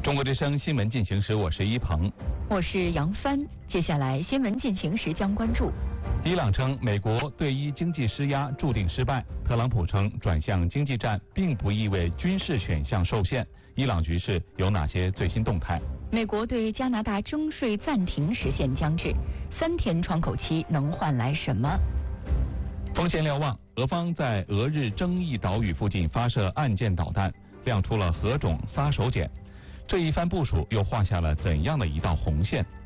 中国之声新闻进行时，我是一鹏， 我是杨帆。接下来新闻进行时将关注： 伊朗称美国对伊经济施压注定失败，特朗普称转向经济战并不意味军事选项受限。伊朗局势有哪些最新动态？ 美国对加拿大征税暂停实现将至，3天窗口期能换来什么？ 锋线瞭望，俄方在俄日争议岛屿附近发射岸舰导弹，亮出了何种杀手锏。这一番部署又画下了怎样的一道红线？